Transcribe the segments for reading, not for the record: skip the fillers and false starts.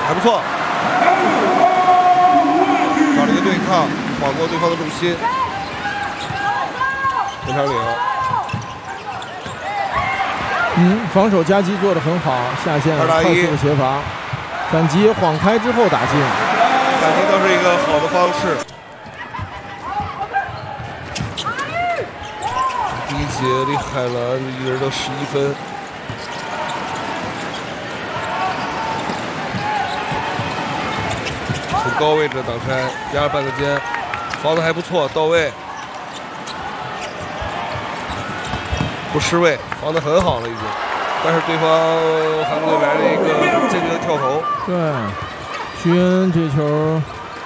还不错，找了一个对抗，晃过对方的重心，非常领。 防守夹击做得很好，下线 2打1， 快速的协防，反击晃开之后打进， 反击倒是一个好的方式。第一节李海兰一个人都11分。从高位置的挡拆，第二半个肩，防的还不错，到位，不失位，防的很好了已经。但是对方韩国队来了一个坚决的跳投。 对，徐云这球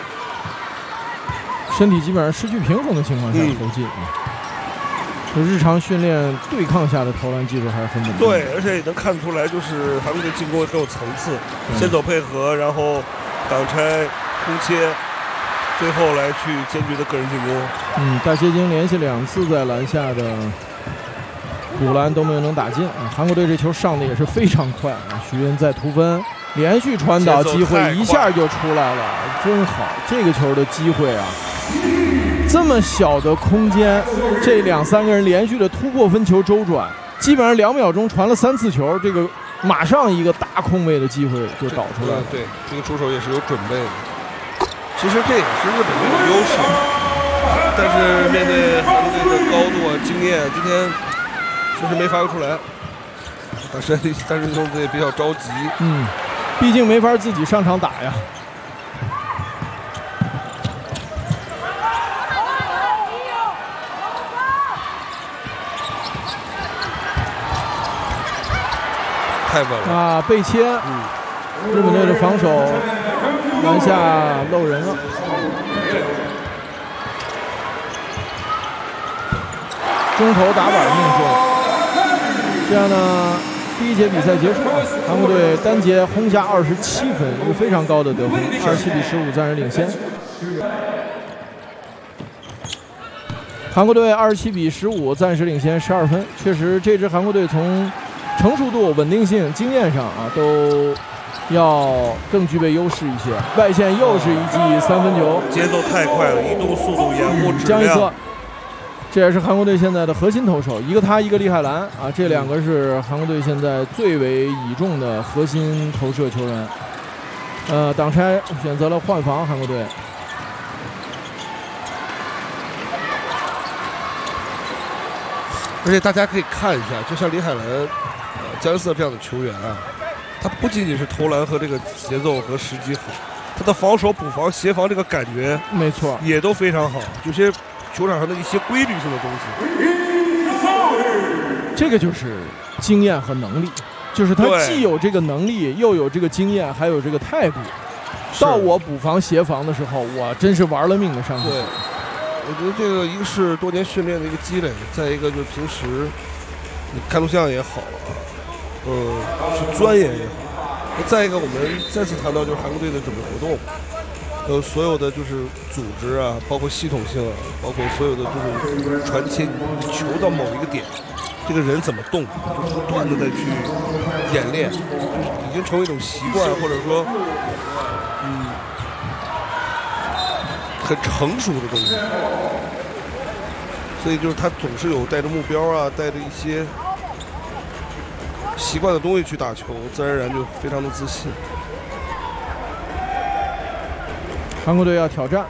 身体基本上失去平衡的情况下投进。日常训练对抗下的投篮技术还是很稳定。 对，而且也能看得出来，就是韩国队进攻很有层次，先走配合，然后挡拆、空切，最后来去坚决的个人进攻。 大结晶连续2次在篮下的补篮都没有能打进。韩国队这球上的也是非常快啊！徐云在突分，连续传导机会一下就出来了，真好！这个球的机会啊！这么小的空间，这2、3个人连续的突破分球周转，基本上2秒钟传了3次球，这个马上一个大空位的机会就导出来了。 对，这个出手也是有准备的。其实这也是日本队的优势，但是面对韩国队的高度啊、经验，今天确实没发挥出来。但是兄弟也比较着急。 毕竟没法自己上场打呀。 太稳了啊！被切，日本队的防守篮下漏人了。中投打板命中，这样呢，第一节比赛结束，韩国队单节轰下27分，一个非常高的得分，27-15暂时领先。韩国队27-15暂时领先12分，确实这支韩国队从成熟度、稳定性、经验上啊，都要更具备优势一些。外线又是一记3分球， 节奏太快了，移动速度、掩护质量。 江一策，这也是韩国队现在的核心投手，一个他，一个李海兰啊，这2个是韩国队现在最为倚重的核心投射球员。挡拆选择了换防，韩国队。 而且大家可以看一下，就像李海兰、江一瑟这样的球员啊，他不仅仅是投篮和这个节奏和时机好，他的防守、补防、协防这个感觉， 没错， 也都非常好。有些球场上的一些规律性的东西， 这个就是经验和能力，就是他既有这个能力，又有这个经验，还有这个态度。到我补防协防的时候，我真是玩了命的上去。 对，我觉得这个一个是多年训练的一个积累，再一个就是平时你看录像也好去钻研也好。再一个，我们再次谈到就是韩国队的整个活动，所有的就是组织啊，包括系统性啊，包括所有的就是传切，你球到某一个点，这个人怎么动，就不断的再去演练，已经成为一种习惯，或者说很成熟的东西。所以就是他总是有带着目标啊，带着一些习惯的东西去打球，自然而然就非常的自信。 韩国队要挑战。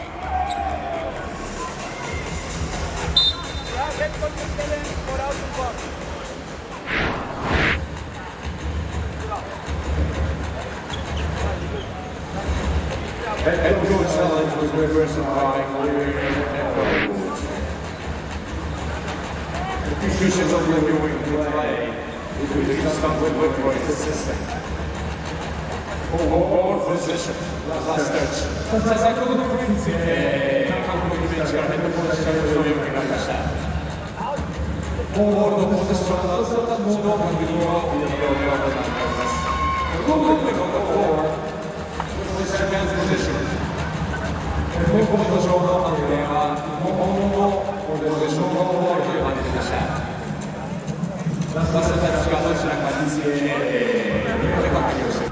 Decisions of reviewing play is consistent with Roy's system. All position. Last touch. 先ほどのプレーについて韓国ベンチからヘッドコーチからの要望がありました。ボールのポジションはそういったモードを確認を入れるように行っています。Moving on the floor with the second position. このポジションの判定は日本のポジションのボールという判定でした。ラストタッチがどちらかについて確認をして